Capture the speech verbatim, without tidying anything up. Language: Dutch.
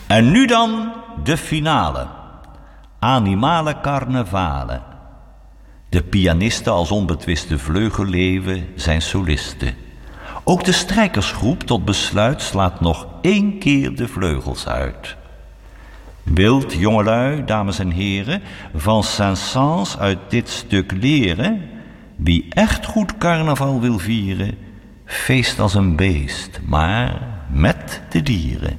En nu dan de finale. Animale carnevalen. De pianisten als onbetwiste vleugelleeuwen zijn solisten. Ook de strijkersgroep tot besluit slaat nog één keer de vleugels uit. Wilt, jongelui, dames en heren, van Saint-Saëns uit dit stuk leren? Wie echt goed carnaval wil vieren, feest als een beest, maar met de dieren.